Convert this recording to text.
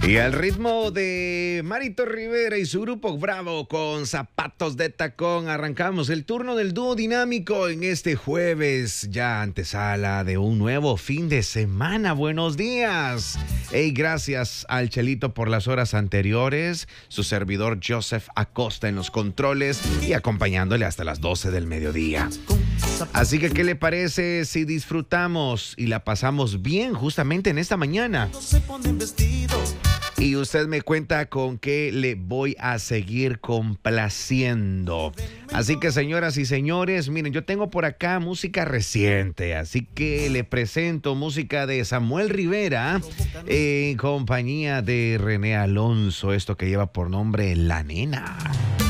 Y al ritmo de Marito Rivera y su grupo Bravo con Zapatos de Tacón, arrancamos el turno del dúo dinámico en este jueves, ya antesala de un nuevo fin de semana. Buenos días. Hey, gracias al Chelito por las horas anteriores, su servidor Joseph Acosta en los controles y acompañándole hasta las 12 del mediodía. Así que, ¿qué le parece si disfrutamos y la pasamos bien justamente en esta mañana? Y usted me cuenta con qué le voy a seguir complaciendo. Así que, señoras y señores, miren, yo tengo por acá música reciente, así que le presento música de Samuel Rivera en compañía de René Alonso, esto que lleva por nombre La Nena.